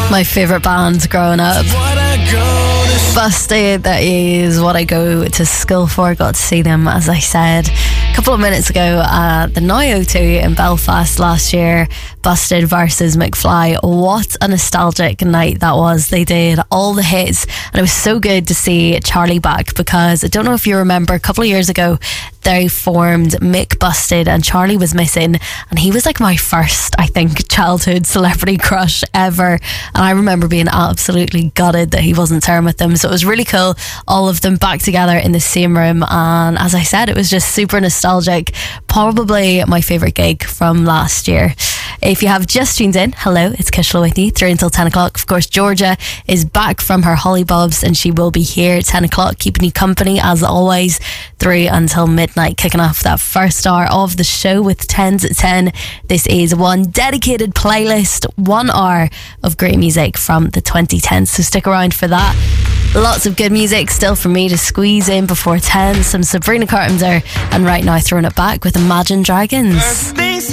My favourite band growing up. Busted, that is what I go to school for. Got to see them, as I said, a couple of minutes ago at the Now O2 in Belfast last year. Busted versus McFly. What a nostalgic night that was. They did all the hits, and it was so good to see Charlie back, because I don't know if you remember, a couple of years ago they formed Mick Busted and Charlie was missing, and he was like my first, I think, childhood celebrity crush ever, and I remember being absolutely gutted that he wasn't touring with them. So it was really cool, all of them back together in the same room, and as I said, it was just super nostalgic. Probably my favourite gig from last year. If you have just tuned in, hello, it's Kishla with you through until 10 o'clock. Of course, Georgia is back from her hollybobs, and she will be here at 10 o'clock, keeping you company as always through until midnight, kicking off that first hour of the show with 10s at 10. This is one dedicated playlist, 1 hour of great music from the 2010s, so stick around for that. Lots of good music still for me to squeeze in before 10. Some Sabrina Carpenter, and right now throwing it back with Imagine Dragons.